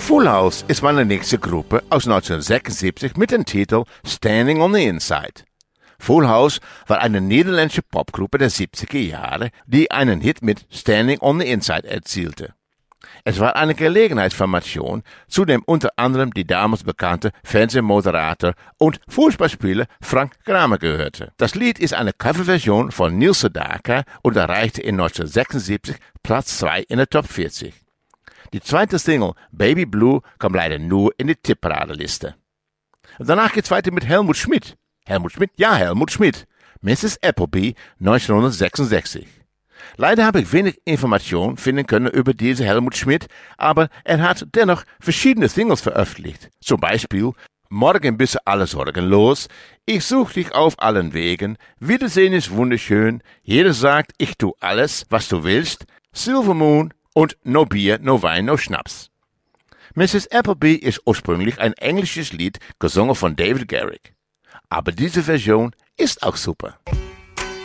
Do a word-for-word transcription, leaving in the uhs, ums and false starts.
Full House ist meine nächste Gruppe aus neunzehnhundertsechsundsiebzig mit dem Titel Standing on the Inside. Full House war eine niederländische Popgruppe der siebziger Jahre, die einen Hit mit Standing on the Inside erzielte. Es war eine Gelegenheitsformation, zu dem unter anderem die damals bekannte Fernsehmoderator und Fußballspieler Frank Kramer gehörte. Das Lied ist eine Coverversion von Neil Sedaka und erreichte in neunzehnhundertsechsundsiebzig Platz zwei in der Top vierzig. Die zweite Single, Baby Blue, kam leider nur in die Tipparadeliste. Danach geht's weiter mit Helmut Schmidt. Helmut Schmidt? Ja, Helmut Schmidt. Misses Appleby, neunzehnhundertsechsundsechzig. Leider habe ich wenig Informationen finden können über diese Helmut Schmidt, aber er hat dennoch verschiedene Singles veröffentlicht. Zum Beispiel Morgen bist du alle Sorgen los, Ich such dich auf allen Wegen, Wiedersehen ist wunderschön, Jeder sagt, ich tu alles, was du willst, Silver Moon und No Bier, No Wein, No Schnaps. Misses Appleby ist ursprünglich ein englisches Lied, gesungen von David Garrick. Aber diese Version ist auch super.